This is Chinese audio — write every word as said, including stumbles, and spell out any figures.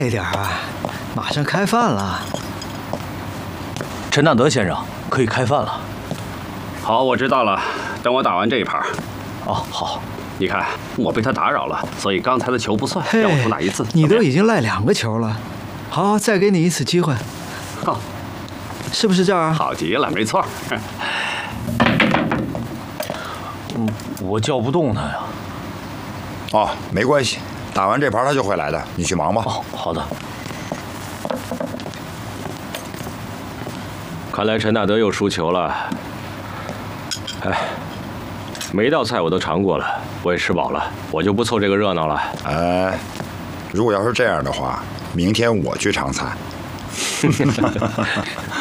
快点啊，马上开饭了。 陈大德先生，可以开饭了。 好，我知道了。等我打完这一盘。 哦，好。 你看，我被他打扰了，所以刚才的球不算，让我重打一次。 你都已经赖两个球了，好，再给你一次机会。 好， 是不是这儿啊？ 好极了，没错。 嗯，我叫不动他呀。 哦，没关系，打完这盘他就会来的，你去忙吧。 哦，好的。 看来陈大德又输球了。哎，每一道菜我都尝过了，我也吃饱了，我就不凑这个热闹了。 哎，如果要是这样的话，明天我去尝菜。